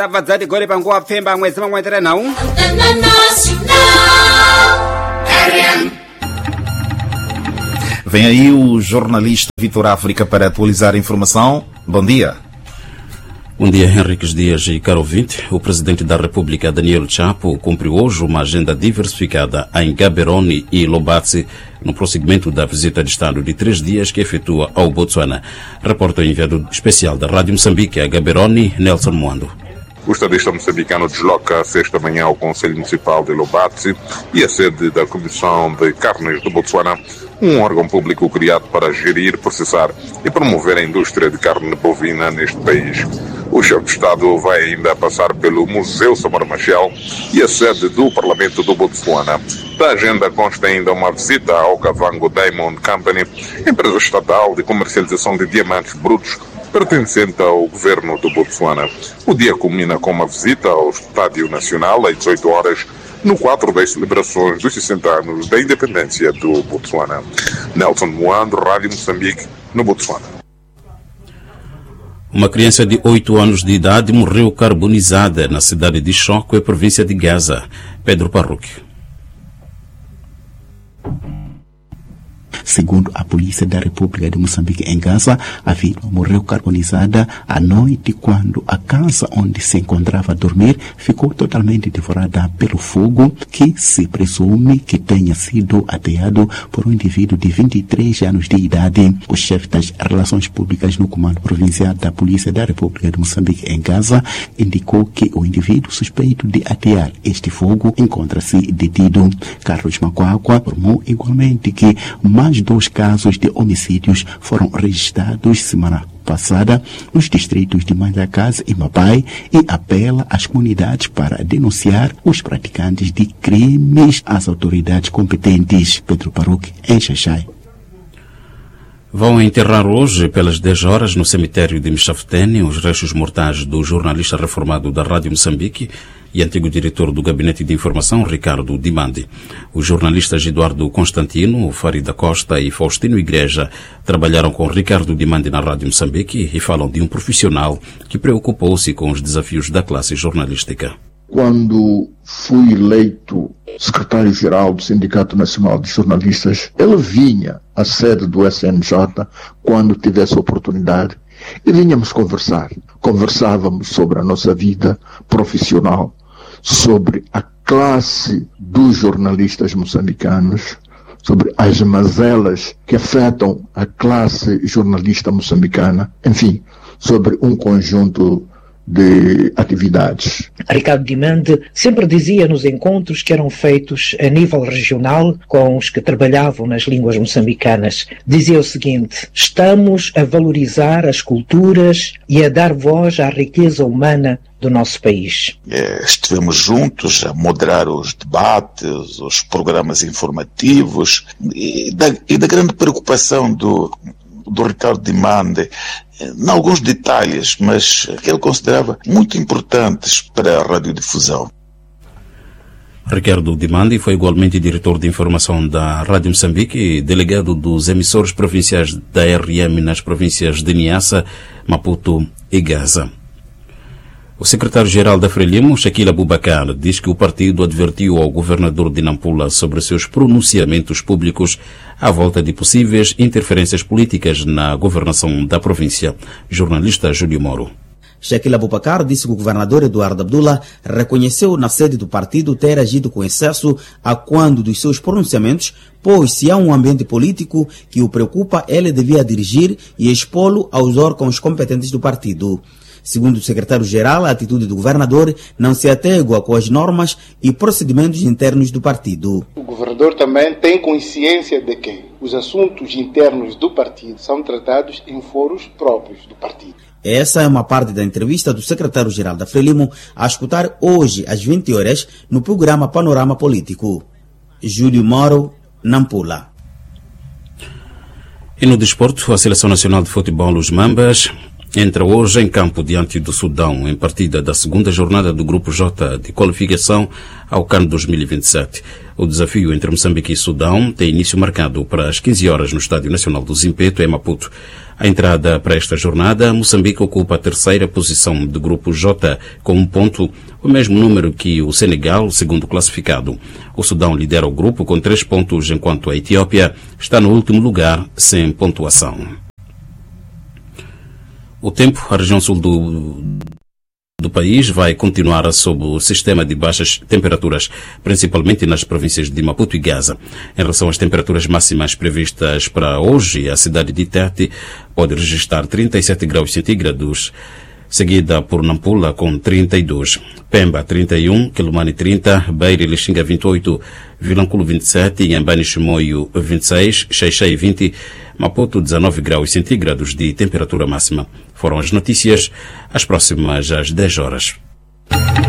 Vadzati gole panguwa pfemba mwezi mamwetera não. Vem aí o jornalista Vitor África para atualizar a informação. Bom dia. Bom dia, Henriques Dias e caro ouvinte. O presidente da República, Daniel Chapo, cumpriu hoje uma agenda diversificada em Gaborone e Lobate, no prosseguimento da visita de Estado de 3 dias que efetua ao Botsuana. Repórter enviado especial da Rádio Moçambique a Gaborone, Nelson Moando. O estadista moçambicano desloca-se esta manhã ao Conselho Municipal de Lobate e a sede da Comissão de Carnes do Botsuana, um órgão público criado para gerir, processar e promover a indústria de carne bovina neste país. O chefe de Estado vai ainda passar pelo Museu Samora Machel e a sede do Parlamento do Botsuana. Da agenda consta ainda uma visita ao Kavango Diamond Company, empresa estatal de comercialização de diamantes brutos pertencente ao governo do Botsuana. O dia culmina com uma visita ao Estádio Nacional às 18 horas, no quadro das celebrações dos 60 anos da independência do Botsuana. Nelson Moando, Rádio Moçambique, no Botsuana. Uma criança de 8 anos de idade morreu carbonizada na cidade de Choque, província de Gaza. Pedro Parruque. Segundo a Polícia da República de Moçambique em Gaza, a vítima morreu carbonizada à noite quando a casa onde se encontrava a dormir ficou totalmente devorada pelo fogo, que se presume que tenha sido ateado por um indivíduo de 23 anos de idade. O chefe das Relações Públicas no Comando Provincial da Polícia da República de Moçambique em Gaza indicou que o indivíduo suspeito de atear este fogo encontra-se detido. Carlos Macuacua informou igualmente que mais 2 casos de homicídios foram registrados semana passada nos distritos de Mandacase e Mapai e apela às comunidades para denunciar os praticantes de crimes às autoridades competentes. Pedro Parruque, em Xaxai. Vão enterrar hoje, pelas 10 horas, no cemitério de Mchaftene, os restos mortais do jornalista reformado da Rádio Moçambique e antigo diretor do Gabinete de Informação, Ricardo Dimandi. Os jornalistas Eduardo Constantino, Farida Costa e Faustino Igreja trabalharam com Ricardo Dimandi na Rádio Moçambique e falam de um profissional que preocupou-se com os desafios da classe jornalística. Quando fui eleito secretário-geral do Sindicato Nacional de Jornalistas, ele vinha à sede do SNJ quando tivesse oportunidade e vinhamos conversar. Conversávamos sobre a nossa vida profissional, sobre a classe dos jornalistas moçambicanos, sobre as mazelas que afetam a classe jornalista moçambicana, enfim, sobre um conjunto de atividades. Ricardo Dimandi sempre dizia nos encontros que eram feitos a nível regional com os que trabalhavam nas línguas moçambicanas. Dizia o seguinte: estamos a valorizar as culturas e a dar voz à riqueza humana do nosso país. Estivemos juntos a moderar os debates, os programas informativos e da grande preocupação do Ricardo Dimandi em alguns detalhes, mas que ele considerava muito importantes para a radiodifusão. Ricardo Dimandi foi igualmente diretor de informação da Rádio Moçambique e delegado dos emissores provinciais da RM nas províncias de Niassa, Maputo e Gaza. O secretário-geral da Frelimo, Shaquille Abubakar, diz que o partido advertiu ao governador de Nampula sobre seus pronunciamentos públicos à volta de possíveis interferências políticas na governação da província. Jornalista Júlio Moro. Shaquille Abubakar disse que o governador Eduardo Abdullah reconheceu na sede do partido ter agido com excesso a quando dos seus pronunciamentos, pois se há um ambiente político que o preocupa, ele devia dirigir e expô-lo aos órgãos competentes do partido. Segundo o secretário-geral, a atitude do governador não se ategua com as normas e procedimentos internos do partido. O governador também tem consciência de que os assuntos internos do partido são tratados em foros próprios do partido. Essa é uma parte da entrevista do secretário-geral da Frelimo a escutar hoje às 20 horas no programa Panorama Político. Júlio Moro, Nampula. E no desporto, a Seleção Nacional de Futebol, os Mambas, entra hoje em campo diante do Sudão, em partida da segunda jornada do Grupo J de qualificação ao CAN 2027. O desafio entre Moçambique e Sudão tem início marcado para as 15 horas no Estádio Nacional do Zimpeto, em Maputo. A entrada para esta jornada, Moçambique ocupa a terceira posição do grupo J, com 1 ponto, o mesmo número que o Senegal, segundo classificado. O Sudão lidera o grupo com 3 pontos, enquanto a Etiópia está no último lugar, sem pontuação. O tempo, a região sul do país vai continuar sob o sistema de baixas temperaturas, principalmente nas províncias de Maputo e Gaza. Em relação às temperaturas máximas previstas para hoje, a cidade de Tete pode registrar 37 graus centígrados, seguida por Nampula com 32, Pemba 31, Quelimane 30, Beira e Lixinga 28, Vilanculo 27, Inhambane e Chimoio 26, Xai-Xai 20, Maputo 19 graus centígrados de temperatura máxima. Foram as notícias, as próximas às 10 horas.